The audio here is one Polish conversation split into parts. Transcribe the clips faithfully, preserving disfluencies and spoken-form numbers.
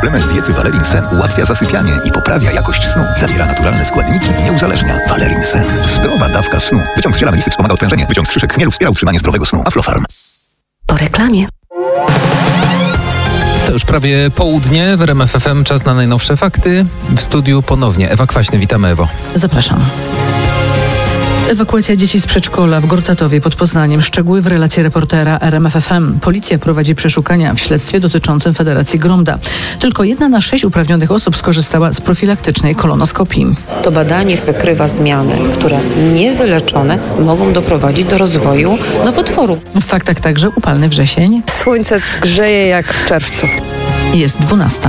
Suplement diety Valerin Sen ułatwia zasypianie i poprawia jakość snu. Zawiera naturalne składniki i nie uzależnia. Valerin Sen. Zdrowa dawka snu. Wyciąg z ziela melisy wspomaga odprężenie. Wyciąg z szyszek chmielu wspiera utrzymanie zdrowego snu. Aflofarm. Po reklamie. To już prawie południe w R M F F M. Czas na najnowsze fakty. W studiu ponownie Ewa Kwaśny. Witamy, Ewo. Zapraszam. Ewakuacja dzieci z przedszkola w Gortatowie pod Poznaniem. Szczegóły w relacji reportera R M F F M. Policja prowadzi przeszukania w śledztwie dotyczącym Federacji Gromda. Tylko jedna na sześć uprawnionych osób skorzystała z profilaktycznej kolonoskopii. To badanie wykrywa zmiany, które niewyleczone mogą doprowadzić do rozwoju nowotworu. W faktach także upalny wrzesień. Słońce grzeje jak w czerwcu. Jest dwunasta.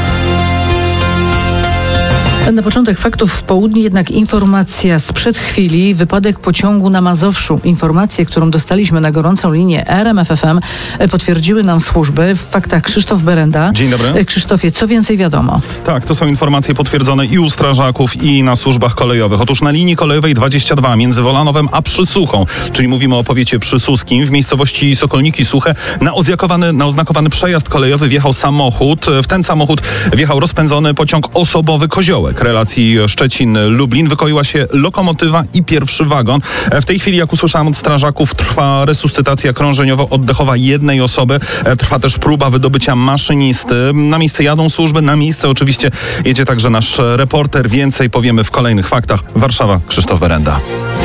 Na początek faktów w południe jednak informacja sprzed chwili. Wypadek pociągu na Mazowszu. Informację, którą dostaliśmy na gorącą linię R M F F M, potwierdziły nam służby. W faktach Krzysztof Berenda. Dzień dobry. Krzysztofie, co więcej wiadomo? Tak, to są informacje potwierdzone i u strażaków, i na służbach kolejowych. Otóż na linii kolejowej dwadzieścia dwa między Wolanowem a Przysuchą, czyli mówimy o powiecie przysuskim, w miejscowości Sokolniki Suche, na oznakowany, na oznakowany przejazd kolejowy wjechał samochód. W ten samochód wjechał rozpędzony pociąg osobowy Koziołek. Relacji Szczecin-Lublin wykoiła się lokomotywa i pierwszy wagon. W tej chwili, jak usłyszałem od strażaków, trwa resuscytacja krążeniowo-oddechowa jednej osoby. Trwa też próba wydobycia maszynisty. Na miejsce jadą służby, na miejsce oczywiście jedzie także nasz reporter. Więcej powiemy w kolejnych faktach. Warszawa, Krzysztof Berenda.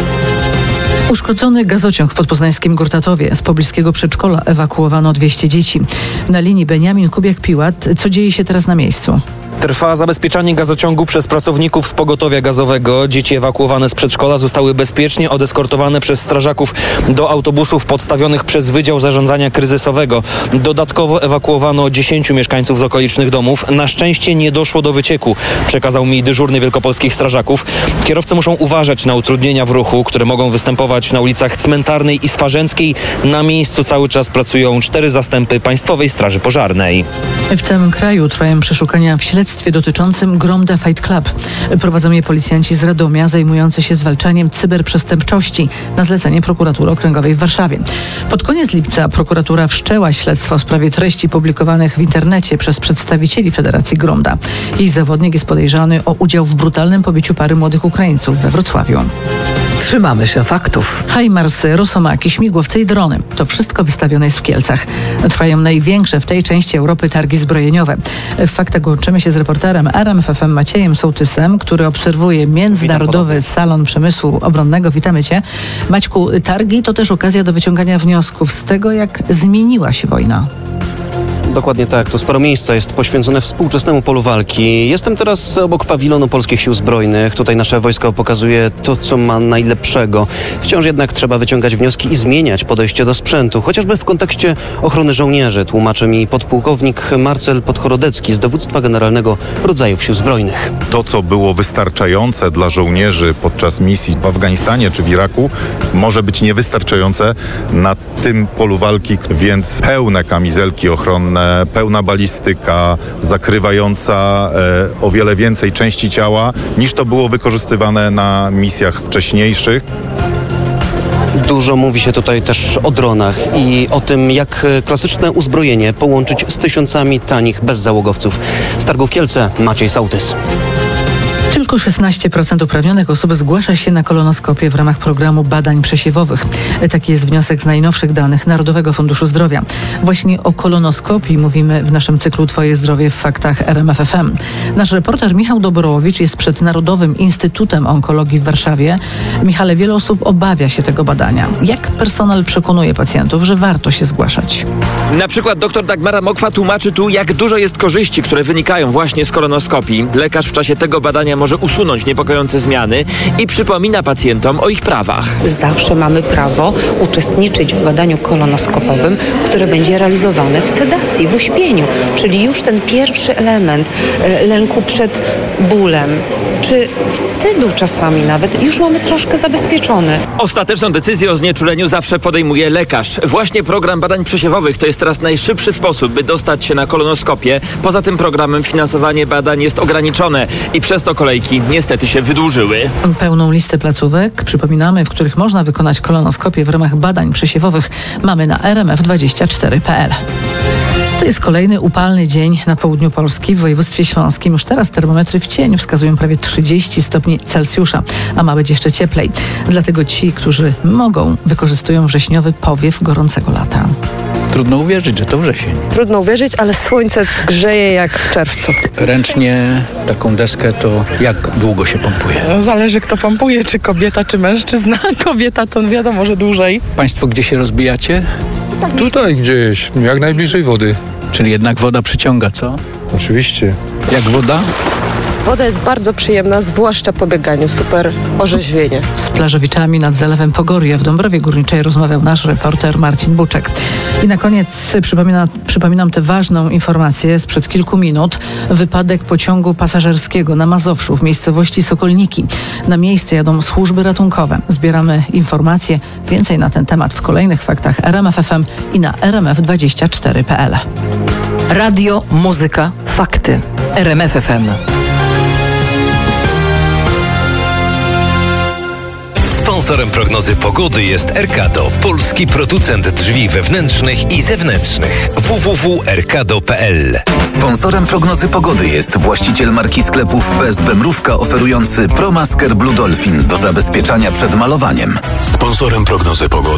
Uszkodzony gazociąg w podpoznańskim Gortatowie. Z pobliskiego przedszkola ewakuowano dwieście dzieci. Na linii Beniamin Kubiak-Piłat. Co dzieje się teraz na miejscu? Trwa zabezpieczanie gazociągu przez pracowników z pogotowia gazowego. Dzieci ewakuowane z przedszkola zostały bezpiecznie odeskortowane przez strażaków do autobusów podstawionych przez Wydział Zarządzania Kryzysowego. Dodatkowo ewakuowano dziesięciu mieszkańców z okolicznych domów. Na szczęście nie doszło do wycieku, przekazał mi dyżurny wielkopolskich strażaków. Kierowcy muszą uważać na utrudnienia w ruchu, które mogą występować na ulicach Cmentarnej i Swarzęckiej. Na miejscu cały czas pracują cztery zastępy Państwowej Straży Pożarnej. W całym kraju trwają przeszukania w śledztwie dotyczącym Gromda Fight Club. Prowadzą je policjanci z Radomia zajmujący się zwalczaniem cyberprzestępczości na zlecenie Prokuratury Okręgowej w Warszawie. Pod koniec lipca prokuratura wszczęła śledztwo w sprawie treści publikowanych w internecie przez przedstawicieli Federacji Gromda. Jej zawodnik jest podejrzany o udział w brutalnym pobiciu pary młodych Ukraińców we Wrocławiu. Trzymamy się faktów. Hajmarsy, Rosomaki, śmigłowce i drony. To wszystko wystawione jest w Kielcach. Trwają największe w tej części Europy targi zbrojeniowe. W faktach łączymy się z reporterem R M F F M Maciejem Sołtysem, który obserwuje Międzynarodowy Salon Przemysłu Obronnego. Witamy Cię. Maćku, targi to też okazja do wyciągania wniosków z tego, jak zmieniła się wojna. Dokładnie tak. To sporo miejsca jest poświęcone współczesnemu polu walki. Jestem teraz obok pawilonu Polskich Sił Zbrojnych. Tutaj nasze wojsko pokazuje to, co ma najlepszego. Wciąż jednak trzeba wyciągać wnioski i zmieniać podejście do sprzętu. Chociażby w kontekście ochrony żołnierzy, tłumaczy mi podpułkownik Marcel Podchorodecki z Dowództwa Generalnego Rodzajów Sił Zbrojnych. To, co było wystarczające dla żołnierzy podczas misji w Afganistanie czy w Iraku, może być niewystarczające na tym polu walki, więc pełne kamizelki ochronne, pełna balistyka zakrywająca e, o wiele więcej części ciała, niż to było wykorzystywane na misjach wcześniejszych. Dużo mówi się tutaj też o dronach i o tym, jak klasyczne uzbrojenie połączyć z tysiącami tanich bezzałogowców. Z targów Kielce, Maciej Sołtys. Tylko szesnaście procent uprawnionych osób zgłasza się na kolonoskopię w ramach programu badań przesiewowych. Taki jest wniosek z najnowszych danych Narodowego Funduszu Zdrowia. Właśnie o kolonoskopii mówimy w naszym cyklu Twoje zdrowie w faktach R M F F M. Nasz reporter Michał Dobrowicz jest przed Narodowym Instytutem Onkologii w Warszawie. Michale, wiele osób obawia się tego badania. Jak personel przekonuje pacjentów, że warto się zgłaszać? Na przykład dr Dagmara Mokwa tłumaczy tu, jak dużo jest korzyści, które wynikają właśnie z kolonoskopii. Lekarz w czasie tego badania może usunąć niepokojące zmiany i przypomina pacjentom o ich prawach. Zawsze mamy prawo uczestniczyć w badaniu kolonoskopowym, które będzie realizowane w sedacji, w uśpieniu, czyli już ten pierwszy element e, lęku przed bólem, czy wstydu czasami nawet, już mamy troszkę zabezpieczone. Ostateczną decyzję o znieczuleniu zawsze podejmuje lekarz. Właśnie program badań przesiewowych to jest teraz najszybszy sposób, by dostać się na kolonoskopię. Poza tym programem finansowanie badań jest ograniczone i przez to kolejki niestety się wydłużyły. Pełną listę placówek, przypominamy, w których można wykonać kolonoskopię w ramach badań przesiewowych, mamy na r m f dwadzieścia cztery kropka p l. To jest kolejny upalny dzień na południu Polski, w województwie śląskim. Już teraz termometry w cieniu wskazują prawie trzydzieści stopni Celsjusza, a ma być jeszcze cieplej. Dlatego ci, którzy mogą, wykorzystują wrześniowy powiew gorącego lata. Trudno uwierzyć, że to wrzesień. Trudno uwierzyć, ale słońce grzeje jak w czerwcu. Ręcznie taką deskę to jak długo się pompuje? Zależy kto pompuje, czy kobieta, czy mężczyzna. Kobieta to wiadomo, że dłużej. Państwo gdzie się rozbijacie? Tutaj gdzieś, jak najbliżej wody. Czyli jednak woda przyciąga, co? Oczywiście. Jak woda? Woda jest bardzo przyjemna, zwłaszcza po bieganiu. Super orzeźwienie. Z plażowiczami nad Zalewem Pogorje w Dąbrowie Górniczej rozmawiał nasz reporter Marcin Buczek. I na koniec przypomina, przypominam tę ważną informację sprzed kilku minut. Wypadek pociągu pasażerskiego na Mazowszu w miejscowości Sokolniki. Na miejsce jadą służby ratunkowe. Zbieramy informacje. Więcej na ten temat w kolejnych faktach R M F F M i na r m f dwadzieścia cztery kropka p l. Radio, muzyka, fakty. R M F F M. Sponsorem prognozy pogody jest Erkado, polski producent drzwi wewnętrznych i zewnętrznych. w w w kropka erkado kropka p l. Sponsorem prognozy pogody jest właściciel marki sklepów B S B Mrówka oferujący ProMasker Blue Dolphin do zabezpieczania przed malowaniem. Sponsorem prognozy pogody